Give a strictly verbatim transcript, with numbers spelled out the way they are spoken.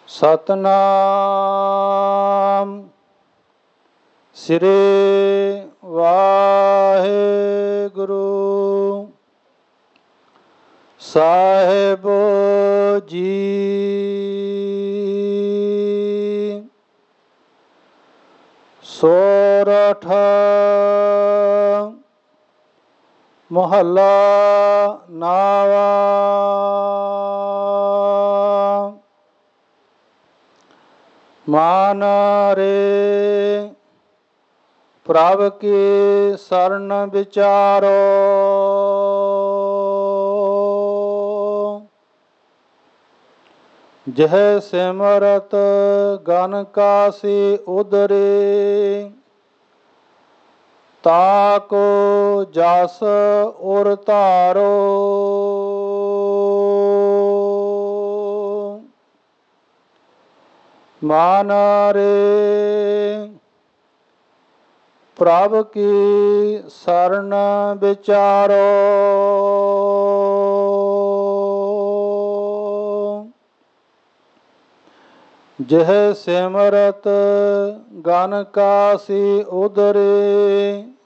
ਸਤਨਾਮ ਸ੍ਰੀ ਵਾਹਿਗੁਰੂ ਸਾਹਿਬ ਜੀ। ਸੋਰਠ ਮਹੱਲਾ ਨਾਵਾ। ਮਾਨ ਰੇ ਪ੍ਰਭ ਕੀ ਸਰਨ ਵਿਚਾਰੋ, ਜਹ ਸਿਮਰਤ ਗਨ ਕਾਸੀ ਉਦਰੇ, ਤਾਕੋ ਜਸ ਉਰ ਧਾਰੋ। ਮਾਨ ਰੇ ਪ੍ਰਭ ਕੀ ਸਰਨ ਵਿਚਾਰੋ, ਜਹ ਸਿਮਰਤ ਗਨ ਕਾਸੀ ਉਦਰੇ,